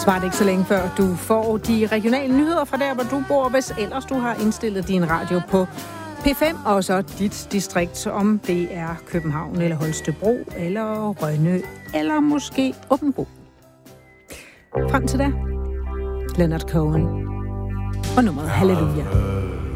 Svaret ikke så længe før du får de regionale nyheder fra der, hvor du bor, hvis ellers du har indstillet din radio på P5, og så dit distrikt, om det er København eller Holstebro eller Rønne eller måske Aabenraa. Frem til da, Leonard Cohen og nummeret Halleluja.